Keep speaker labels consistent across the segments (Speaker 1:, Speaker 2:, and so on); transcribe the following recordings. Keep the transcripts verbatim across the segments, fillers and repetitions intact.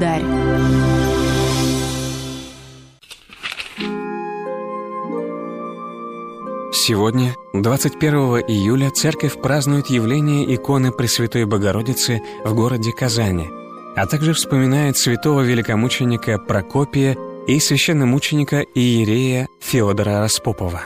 Speaker 1: Дарь.
Speaker 2: Сегодня, двадцать первого июля, церковь празднует явление иконы Пресвятой Богородицы в городе Казани, а также вспоминает святого великомученика Прокопия и священномученика иерея Феодора Распопова.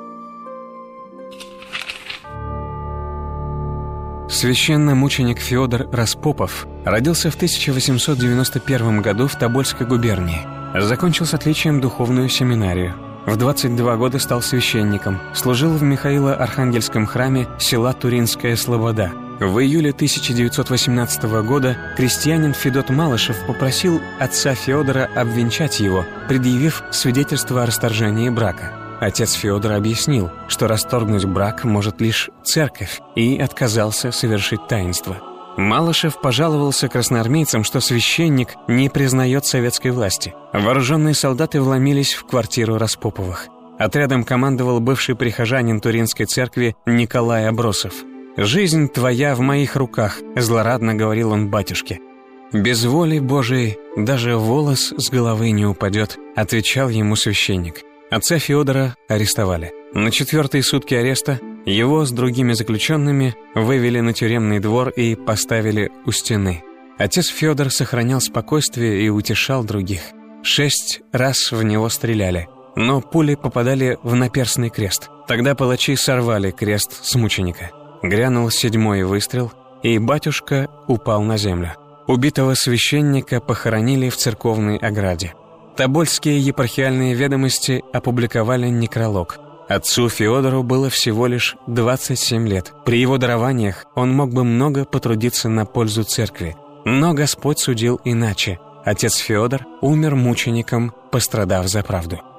Speaker 2: Священномученик Феодор Распопов родился в тысяча восемьсот девяносто первом году в Тобольской губернии. Закончил с отличием духовную семинарию. В двадцать два года стал священником, служил в Михаило-Архангельском храме села Туринская Слобода. В июле тысяча девятьсот восемнадцатого года крестьянин Федот Малышев попросил отца Феодора обвенчать его, предъявив свидетельство о расторжении брака. Отец Феодора объяснил, что расторгнуть брак может лишь церковь, и отказался совершить таинство. Малышев пожаловался красноармейцам, что священник не признает советской власти. Вооруженные солдаты вломились в квартиру Распоповых. Отрядом командовал бывший прихожанин Туринской церкви Николай Абросов. «Жизнь твоя в моих руках», — злорадно говорил он батюшке. «Без воли Божией даже волос с головы не упадет», — отвечал ему священник. Отца Феодора арестовали. На четвертые сутки ареста его с другими заключенными вывели на тюремный двор и поставили у стены. Отец Феодор сохранял спокойствие и утешал других. Шесть раз в него стреляли, но пули попадали в наперстный крест. Тогда палачи сорвали крест с мученика. Грянул седьмой выстрел, и батюшка упал на землю. Убитого священника похоронили в церковной ограде. Тобольские епархиальные ведомости опубликовали некролог. Отцу Феодору было всего лишь двадцать семь лет. При его дарованиях он мог бы много потрудиться на пользу церкви. Но Господь судил иначе. Отец Феодор умер мучеником, пострадав за правду.